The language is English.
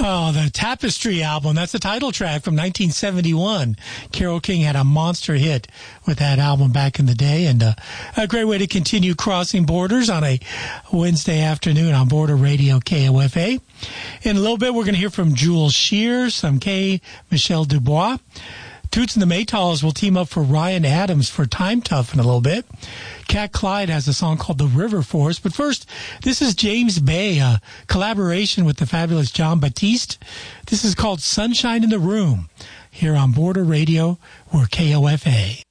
Oh, the Tapestry album. That's the title track from 1971. Carole King had a monster hit with that album back in the day, and a great way to continue crossing borders on a Wednesday afternoon on Border Radio KOFA. In a little bit, we're going to hear from Jules Shear, some K. Michelle Dubois. Toots and the Maytals will team up for Ryan Adams for Time Tough in a little bit. Cat Clyde has a song called The River Force. But first, this is James Bay, a collaboration with the fabulous John Batiste. This is called Sunshine in the Room, here on Border Radio or KOFA.